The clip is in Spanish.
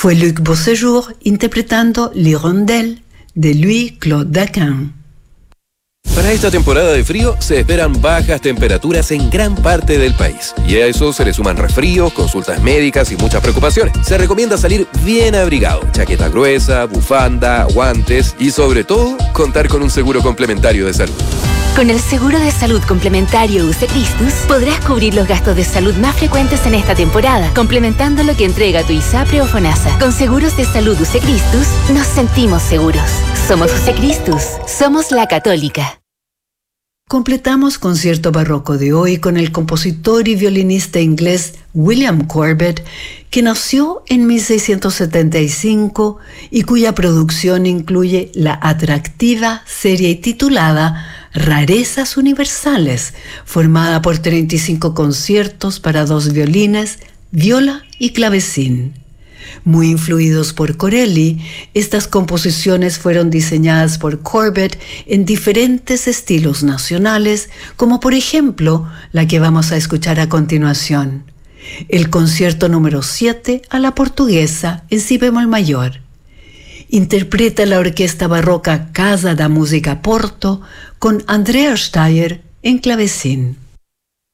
Fue Luc Beauséjour interpretando L'Hirondelle de Louis-Claude Daquin. Para esta temporada de frío se esperan bajas temperaturas en gran parte del país. Y a eso se le suman resfríos, consultas médicas y muchas preocupaciones. Se recomienda salir bien abrigado, chaqueta gruesa, bufanda, guantes y sobre todo contar con un seguro complementario de salud. Con el seguro de salud complementario UC Christus podrás cubrir los gastos de salud más frecuentes en esta temporada, complementando lo que entrega tu ISAPRE o FONASA. Con seguros de salud UC Christus nos sentimos seguros. Somos UC Christus, somos la Católica. Completamos concierto barroco de hoy con el compositor y violinista inglés William Corbett, que nació en 1675 y cuya producción incluye la atractiva serie titulada Rarezas Universales, formada por 35 conciertos para 2 violines, viola y clavecín. Muy influidos por Corelli, estas composiciones fueron diseñadas por Corbett en diferentes estilos nacionales, como por ejemplo la que vamos a escuchar a continuación, el concierto número 7 a la portuguesa en si bemol mayor. Interpreta la orquesta barroca Casa da Música Porto con Andrea Steyer en clavecín.